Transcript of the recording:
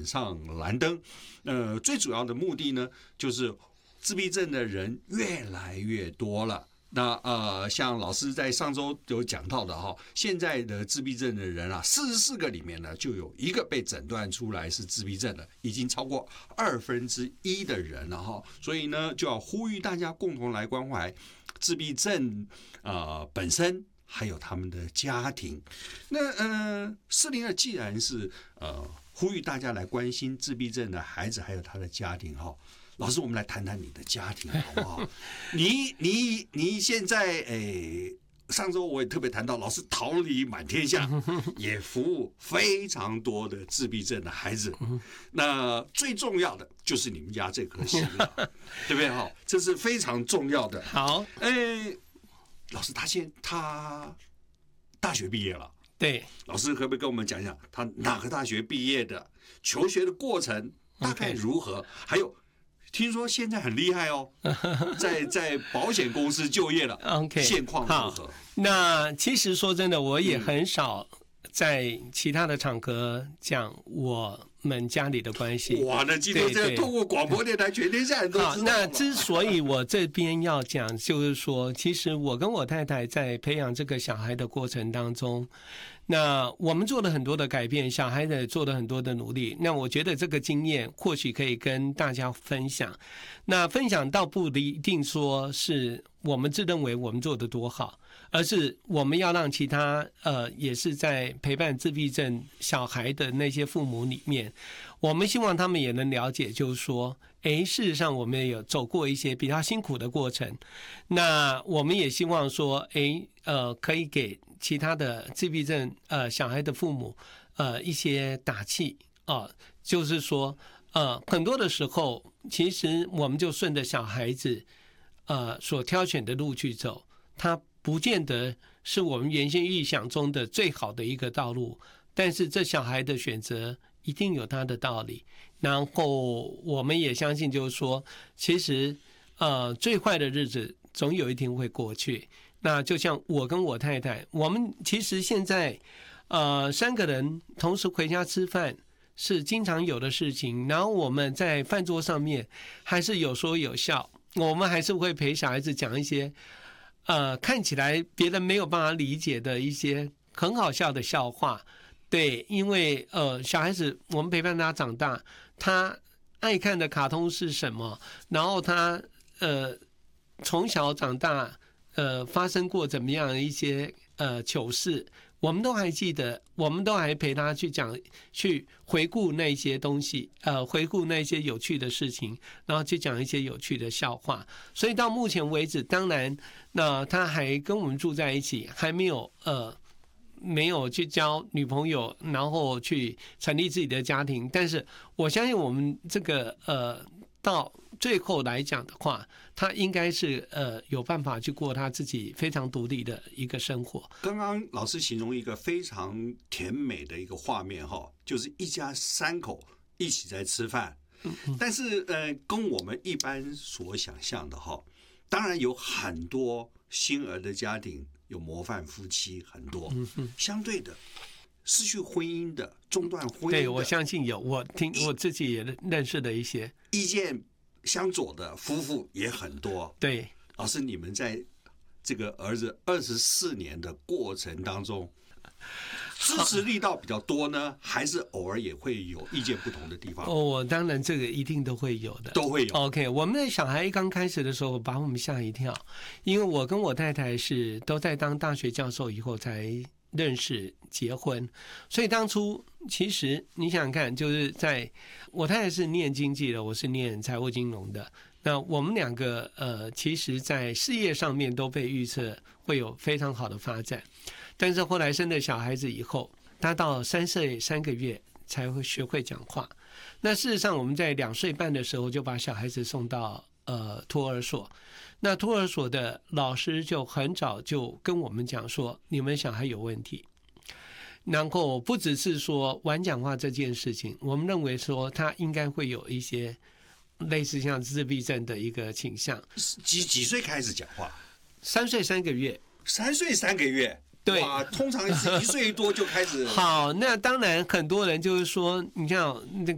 点上蓝灯。最主要的目的呢，就是自闭症的人越来越多了。那像老师在上周有讲到的哈，现在的自闭症的人啊，44个里面呢，就有1个被诊断出来是自闭症的，已经超过1/2的人了哈。所以呢，就要呼吁大家共同来关怀自闭症本身，还有他们的家庭。那402既然是呼吁大家来关心自闭症的孩子还有他的家庭哈。老师，我们来谈谈你的家庭好不好？你现在上周我也特别谈到，老师桃李满天下，也服务非常多的自闭症的孩子。那最重要的就是你们家这颗心了，对不对？哈，这是非常重要的。 好， 老师他大学毕业了。 对， 老师可不可以跟我们讲讲他哪个大学毕业的，求学的过程大概如何？还有。听说现在很厉害哦，在保险公司就业了。 OK， 现况如何？ 那其实说真的，我也很少在其他的场合讲我们家里的关系。 哇，那今天这个透过广播电台，全天下人都知道。 好，那之所以我这边要讲，就是说，其实我跟我太太在培养这个小孩的过程当中，那我们做了很多的改变，小孩子做了很多的努力。那我觉得这个经验或许可以跟大家分享。那分享倒不一定说是我们自认为我们做的多好，而是我们要让其他也是在陪伴自闭症小孩的那些父母里面，我们希望他们也能了解，就是说，事实上我们也有走过一些比较辛苦的过程。那我们也希望说，可以给其他的自闭症小孩的父母一些打气就是说很多的时候，其实我们就顺着小孩子所挑选的路去走，他不见得是我们原先预想中的最好的一个道路，但是这小孩的选择一定有他的道理。然后我们也相信，就是说，其实最坏的日子总有一天会过去。那就像我跟我太太，我们其实现在3个人同时回家吃饭是经常有的事情，然后我们在饭桌上面还是有说有笑，我们还是会陪小孩子讲一些看起来别人没有办法理解的一些很好笑的笑话。对，因为小孩子我们陪伴他长大，他爱看的卡通是什么，然后他从小长大发生过怎么样的一些糗事，我们都还记得，我们都还陪他去讲，去回顾那些东西，回顾那些有趣的事情，然后去讲一些有趣的笑话。所以到目前为止，当然，那他还跟我们住在一起，还没有去交女朋友，然后去成立自己的家庭。但是我相信我们这个到最后来讲的话，他应该是有办法去过他自己非常独立的一个生活。 刚刚老师形容一个非常甜美的一个画面哈，就是一家3口一起在吃饭。但是跟我们一般所想象的哈，当然有很多新儿的家庭有模范夫妻很多，相对的失去婚姻的、中断婚姻的， 对，我相信有，我自己也认识的一些意见相左的夫妇也很多。 对， 老师，你们在这个儿子24年的过程当中，支持力道比较多呢，还是偶尔也会有意见不同的地方？ 当然这个一定都会有的， 都会有。 OK， 我们的小孩刚开始的时候把我们吓一跳，因为我跟我太太是都在当大学教授以后才认识结婚，所以当初其实你想想看，就是我太太是念经济的，我是念财务金融的，那我们2个其实在事业上面都被预测会有非常好的发展，但是后来生了小孩子以后，他到3岁3个月才会学会讲话。那事实上我们在2岁半的时候就把小孩子送到托儿所，那托儿所的老师就很早就跟我们讲说，你们小孩有问题。然后不只是说晚讲话这件事情，我们认为说他应该会有一些类似像自闭症的一个倾向。 几岁开始讲话 ？3岁3个月。 3岁3个月。 对， 通常是1岁多就开始。 好，那当然很多人就是说，你看那